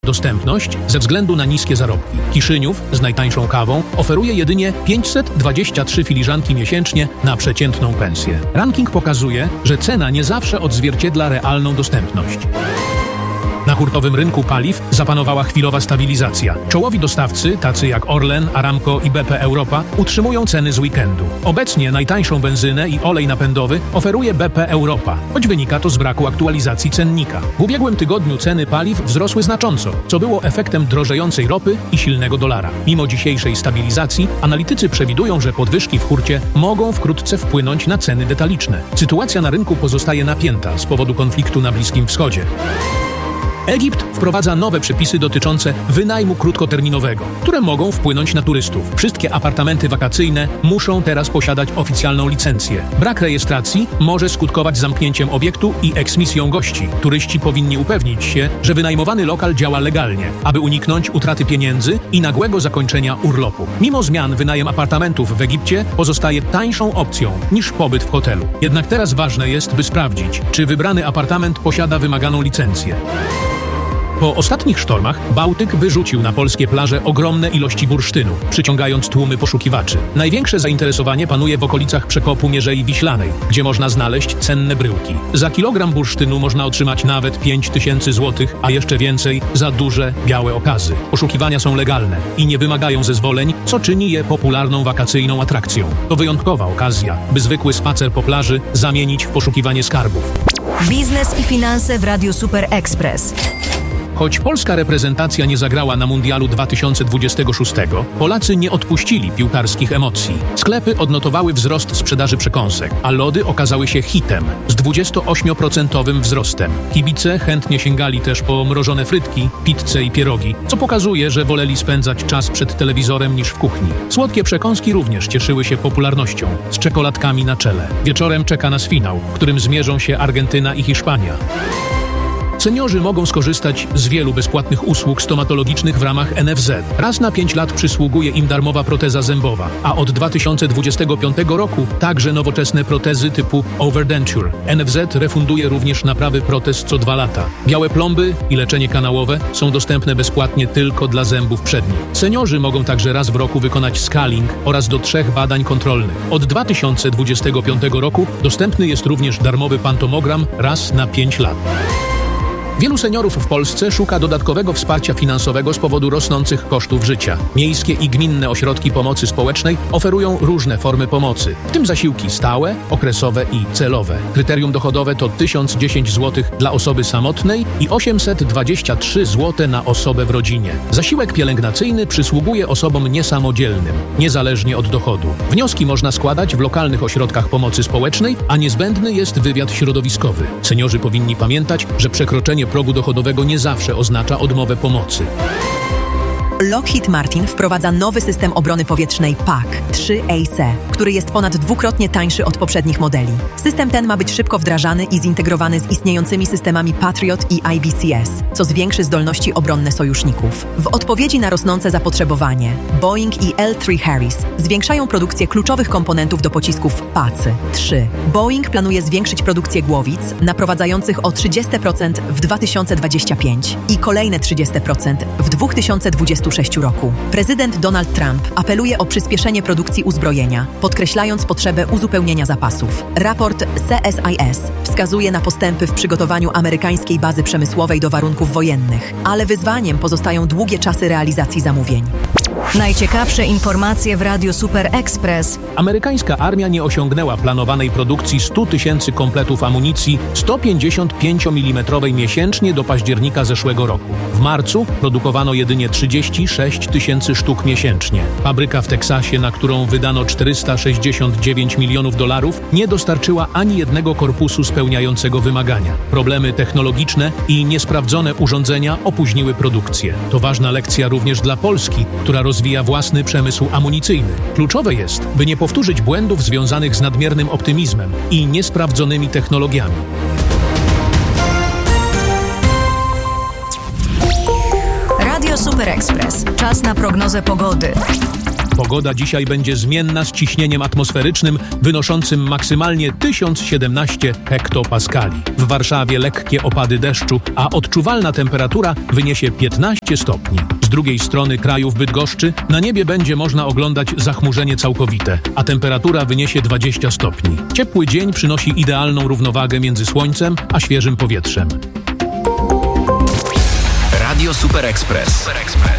Dostępność ze względu na niskie zarobki. Kiszyniów z najtańszą kawą oferuje jedynie 523 filiżanki miesięcznie na przeciętną pensję. Ranking pokazuje, że cena nie zawsze odzwierciedla realną dostępność. Na hurtowym rynku paliw zapanowała chwilowa stabilizacja. Czołowi dostawcy, tacy jak Orlen, Aramco i BP Europa, utrzymują ceny z weekendu. Obecnie najtańszą benzynę i olej napędowy oferuje BP Europa, choć wynika to z braku aktualizacji cennika. W ubiegłym tygodniu ceny paliw wzrosły znacząco, co było efektem drożejącej ropy i silnego dolara. Mimo dzisiejszej stabilizacji, analitycy przewidują, że podwyżki w hurcie mogą wkrótce wpłynąć na ceny detaliczne. Sytuacja na rynku pozostaje napięta z powodu konfliktu na Bliskim Wschodzie. Egipt wprowadza nowe przepisy dotyczące wynajmu krótkoterminowego, które mogą wpłynąć na turystów. Wszystkie apartamenty wakacyjne muszą teraz posiadać oficjalną licencję. Brak rejestracji może skutkować zamknięciem obiektu i eksmisją gości. Turyści powinni upewnić się, że wynajmowany lokal działa legalnie, aby uniknąć utraty pieniędzy i nagłego zakończenia urlopu. Mimo zmian wynajem apartamentów w Egipcie pozostaje tańszą opcją niż pobyt w hotelu. Jednak teraz ważne jest, by sprawdzić, czy wybrany apartament posiada wymaganą licencję. Po ostatnich sztormach Bałtyk wyrzucił na polskie plaże ogromne ilości bursztynu, przyciągając tłumy poszukiwaczy. Największe zainteresowanie panuje w okolicach przekopu Mierzei Wiślanej, gdzie można znaleźć cenne bryłki. Za kilogram bursztynu można otrzymać nawet 5000 zł, a jeszcze więcej za duże, białe okazy. Poszukiwania są legalne i nie wymagają zezwoleń, co czyni je popularną wakacyjną atrakcją. To wyjątkowa okazja, by zwykły spacer po plaży zamienić w poszukiwanie skarbów. Biznes i finanse w Radiu Super Express. Choć polska reprezentacja nie zagrała na Mundialu 2026, Polacy nie odpuścili piłkarskich emocji. Sklepy odnotowały wzrost sprzedaży przekąsek, a lody okazały się hitem z 28% wzrostem. Kibice chętnie sięgali też po mrożone frytki, pizzę i pierogi, co pokazuje, że woleli spędzać czas przed telewizorem niż w kuchni. Słodkie przekąski również cieszyły się popularnością, z czekoladkami na czele. Wieczorem czeka nas finał, w którym zmierzą się Argentyna i Hiszpania. Seniorzy mogą skorzystać z wielu bezpłatnych usług stomatologicznych w ramach NFZ. Raz na 5 lat przysługuje im darmowa proteza zębowa, a od 2025 roku także nowoczesne protezy typu Overdenture. NFZ refunduje również naprawy protez co 2 lata. Białe plomby i leczenie kanałowe są dostępne bezpłatnie tylko dla zębów przednich. Seniorzy mogą także raz w roku wykonać scaling oraz do 3 badań kontrolnych. Od 2025 roku dostępny jest również darmowy pantomogram raz na 5 lat. Wielu seniorów w Polsce szuka dodatkowego wsparcia finansowego z powodu rosnących kosztów życia. Miejskie i gminne ośrodki pomocy społecznej oferują różne formy pomocy, w tym zasiłki stałe, okresowe i celowe. Kryterium dochodowe to 1010 zł dla osoby samotnej i 823 zł na osobę w rodzinie. Zasiłek pielęgnacyjny przysługuje osobom niesamodzielnym, niezależnie od dochodu. Wnioski można składać w lokalnych ośrodkach pomocy społecznej, a niezbędny jest wywiad środowiskowy. Seniorzy powinni pamiętać, że przekroczenie progu dochodowego nie zawsze oznacza odmowę pomocy. Lockheed Martin wprowadza nowy system obrony powietrznej PAC-3AC, który jest ponad 2-krotnie tańszy od poprzednich modeli. System ten ma być szybko wdrażany i zintegrowany z istniejącymi systemami Patriot i IBCS, co zwiększy zdolności obronne sojuszników. W odpowiedzi na rosnące zapotrzebowanie, Boeing i L3 Harris zwiększają produkcję kluczowych komponentów do pocisków PAC-3. Boeing planuje zwiększyć produkcję głowic, naprowadzających o 30% w 2025 i kolejne 30% w 2026 roku. Prezydent Donald Trump apeluje o przyspieszenie produkcji uzbrojenia, podkreślając potrzebę uzupełnienia zapasów. Raport CSIS wskazuje na postępy w przygotowaniu amerykańskiej bazy przemysłowej do warunków wojennych, ale wyzwaniem pozostają długie czasy realizacji zamówień. Najciekawsze informacje w Radiu Super Express. Amerykańska armia nie osiągnęła planowanej produkcji 100 000 kompletów amunicji 155 mm miesięcznie do października zeszłego roku. W marcu produkowano jedynie 36 000 sztuk miesięcznie. Fabryka w Teksasie, na którą wydano $469 milionów, nie dostarczyła ani jednego korpusu spełniającego wymagania. Problemy technologiczne i niesprawdzone urządzenia opóźniły produkcję. To ważna lekcja również dla Polski, która rozwija własny przemysł amunicyjny. Kluczowe jest, by nie powtórzyć błędów związanych z nadmiernym optymizmem i niesprawdzonymi technologiami. Radio Super Express. Czas na prognozę pogody. Pogoda dzisiaj będzie zmienna z ciśnieniem atmosferycznym wynoszącym maksymalnie 1017 hektopaskali. W Warszawie lekkie opady deszczu, a odczuwalna temperatura wyniesie 15 stopni. Z drugiej strony kraju w Bydgoszczy na niebie będzie można oglądać zachmurzenie całkowite, a temperatura wyniesie 20 stopni. Ciepły dzień przynosi idealną równowagę między słońcem a świeżym powietrzem. Radio Super Express.